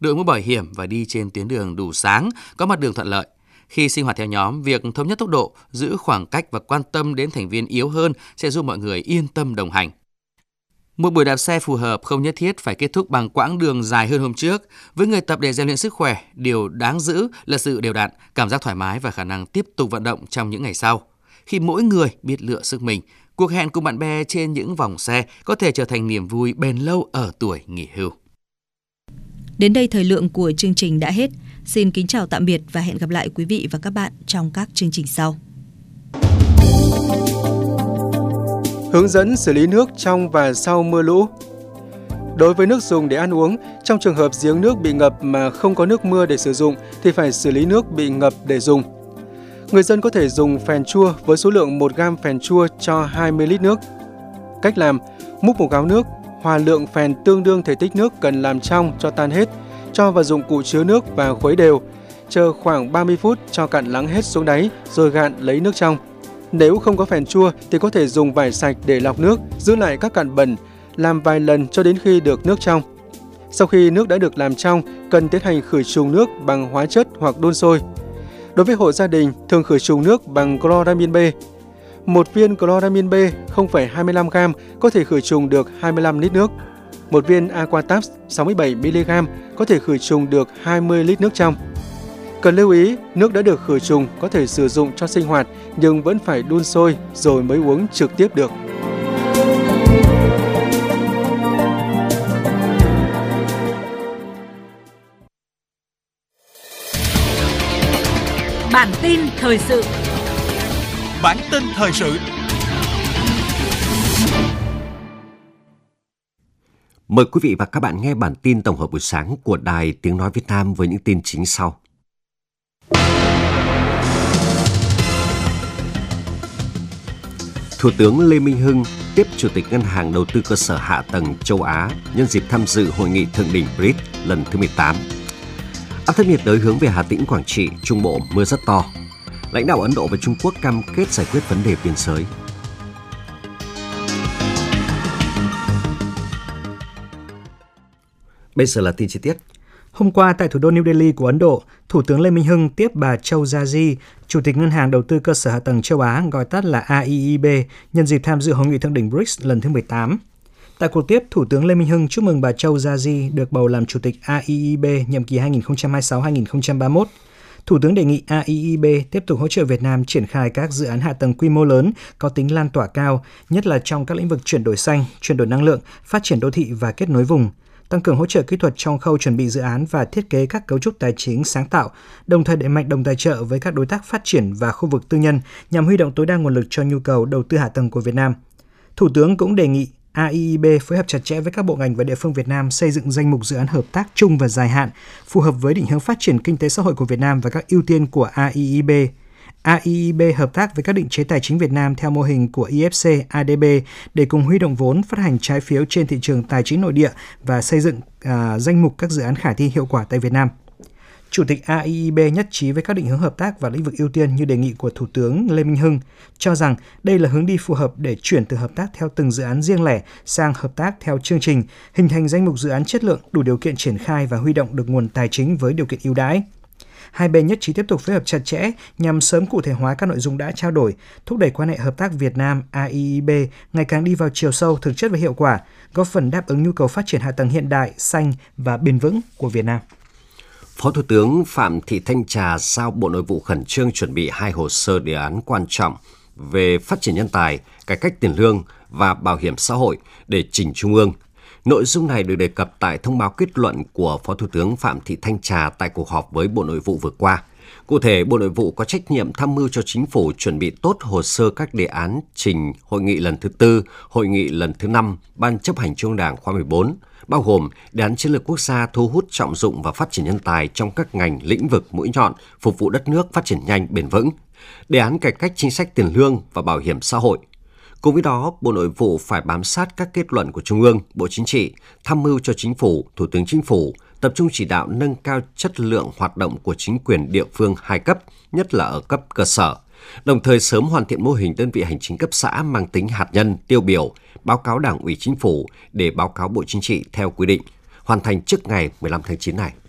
đội mũ bảo hiểm và đi trên tuyến đường đủ sáng, có mặt đường thuận lợi. Khi sinh hoạt theo nhóm, việc thống nhất tốc độ, giữ khoảng cách và quan tâm đến thành viên yếu hơn sẽ giúp mọi người yên tâm đồng hành. Một buổi đạp xe phù hợp không nhất thiết phải kết thúc bằng quãng đường dài hơn hôm trước. Với người tập để rèn luyện sức khỏe, điều đáng giữ là sự đều đặn, cảm giác thoải mái và khả năng tiếp tục vận động trong những ngày sau. Khi mỗi người biết lựa sức mình, cuộc hẹn cùng bạn bè trên những vòng xe có thể trở thành niềm vui bền lâu ở tuổi nghỉ hưu. Đến đây thời lượng của chương trình đã hết. Xin kính chào tạm biệt và hẹn gặp lại quý vị và các bạn trong các chương trình sau. Hướng dẫn xử lý nước trong và sau mưa lũ. Đối với nước dùng để ăn uống, trong trường hợp giếng nước bị ngập mà không có nước mưa để sử dụng thì phải xử lý nước bị ngập để dùng. Người dân có thể dùng phèn chua với số lượng 1 gam phèn chua cho 20 lít nước. Cách làm: múc một gáo nước, hòa lượng phèn tương đương thể tích nước cần làm trong cho tan hết, cho vào dụng cụ chứa nước và khuấy đều. Chờ khoảng 30 phút cho cặn lắng hết xuống đáy rồi gạn lấy nước trong. Nếu không có phèn chua thì có thể dùng vải sạch để lọc nước, giữ lại các cặn bẩn, làm vài lần cho đến khi được nước trong. Sau khi nước đã được làm trong, cần tiến hành khử trùng nước bằng hóa chất hoặc đun sôi. Đối với hộ gia đình, thường khử trùng nước bằng chloramin B. Một viên chloramin B 0,25 g có thể khử trùng được 25 lít nước. Một viên Aquatabs 67 mg có thể khử trùng được 20 lít nước trong. Cần lưu ý, nước đã được khử trùng có thể sử dụng cho sinh hoạt nhưng vẫn phải đun sôi rồi mới uống trực tiếp được. Bản tin thời sự. Bản tin thời sự. Mời quý vị và các bạn nghe bản tin tổng hợp buổi sáng của Đài Tiếng Nói Việt Nam với những tin chính sau. Thủ tướng Lê Minh Hưng tiếp Chủ tịch Ngân hàng Đầu tư Cơ sở Hạ tầng Châu Á nhân dịp tham dự hội nghị thượng đỉnh BRICS lần thứ 18. Áp thấp nhiệt đới hướng về Hà Tĩnh, Quảng Trị, Trung Bộ mưa rất to. Lãnh đạo Ấn Độ và Trung Quốc cam kết giải quyết vấn đề biên giới. Bây giờ là tin chi tiết. Hôm qua tại thủ đô New Delhi của Ấn Độ, Thủ tướng Lê Minh Hưng tiếp bà Châu Gia Di, Chủ tịch Ngân hàng Đầu tư Cơ sở Hạ tầng Châu Á, gọi tắt là AIIB, nhân dịp tham dự hội nghị thượng đỉnh BRICS lần thứ 18. Tại cuộc tiếp, Thủ tướng Lê Minh Hưng chúc mừng bà Châu Gia Di được bầu làm Chủ tịch AIIB nhiệm kỳ 2026-2031. Thủ tướng đề nghị AIIB tiếp tục hỗ trợ Việt Nam triển khai các dự án hạ tầng quy mô lớn có tính lan tỏa cao, nhất là trong các lĩnh vực chuyển đổi xanh, chuyển đổi năng lượng, phát triển đô thị và kết nối vùng, tăng cường hỗ trợ kỹ thuật trong khâu chuẩn bị dự án và thiết kế các cấu trúc tài chính sáng tạo, đồng thời đẩy mạnh đồng tài trợ với các đối tác phát triển và khu vực tư nhân nhằm huy động tối đa nguồn lực cho nhu cầu đầu tư hạ tầng của Việt Nam. Thủ tướng cũng đề nghị AIIB phối hợp chặt chẽ với các bộ ngành và địa phương Việt Nam xây dựng danh mục dự án hợp tác chung và dài hạn, phù hợp với định hướng phát triển kinh tế xã hội của Việt Nam và các ưu tiên của AIIB. AIIB hợp tác với các định chế tài chính Việt Nam theo mô hình của IFC, ADB để cùng huy động vốn phát hành trái phiếu trên thị trường tài chính nội địa và xây dựng danh mục các dự án khả thi hiệu quả tại Việt Nam. Chủ tịch AIIB nhất trí với các định hướng hợp tác và lĩnh vực ưu tiên như đề nghị của Thủ tướng Lê Minh Hưng, cho rằng đây là hướng đi phù hợp để chuyển từ hợp tác theo từng dự án riêng lẻ sang hợp tác theo chương trình, hình thành danh mục dự án chất lượng đủ điều kiện triển khai và huy động được nguồn tài chính với điều kiện ưu đãi. Hai bên nhất trí tiếp tục phối hợp chặt chẽ nhằm sớm cụ thể hóa các nội dung đã trao đổi, thúc đẩy quan hệ hợp tác Việt Nam-AIIB ngày càng đi vào chiều sâu, thực chất và hiệu quả, góp phần đáp ứng nhu cầu phát triển hạ tầng hiện đại, xanh và bền vững của Việt Nam. Phó Thủ tướng Phạm Thị Thanh Trà giao Bộ Nội vụ khẩn trương chuẩn bị 2 hồ sơ đề án quan trọng về phát triển nhân tài, cải cách tiền lương và bảo hiểm xã hội để trình Trung ương. Nội dung này được đề cập tại thông báo kết luận của Phó Thủ tướng Phạm Thị Thanh Trà tại cuộc họp với Bộ Nội vụ vừa qua. Cụ thể, Bộ Nội vụ có trách nhiệm tham mưu cho Chính phủ chuẩn bị tốt hồ sơ các đề án trình Hội nghị lần thứ 4, Hội nghị lần thứ 5, Ban chấp hành Trung ương Đảng khóa 14, bao gồm đề án chiến lược quốc gia thu hút trọng dụng và phát triển nhân tài trong các ngành lĩnh vực mũi nhọn, phục vụ đất nước phát triển nhanh, bền vững, đề án cải cách chính sách tiền lương và bảo hiểm xã hội. Cùng với đó, Bộ Nội vụ phải bám sát các kết luận của Trung ương, Bộ Chính trị, tham mưu cho Chính phủ, Thủ tướng Chính phủ, tập trung chỉ đạo nâng cao chất lượng hoạt động của chính quyền địa phương hai cấp, nhất là ở cấp cơ sở, đồng thời sớm hoàn thiện mô hình đơn vị hành chính cấp xã mang tính hạt nhân, tiêu biểu, báo cáo Đảng ủy Chính phủ để báo cáo Bộ Chính trị theo quy định, hoàn thành trước ngày 15 tháng 9 này.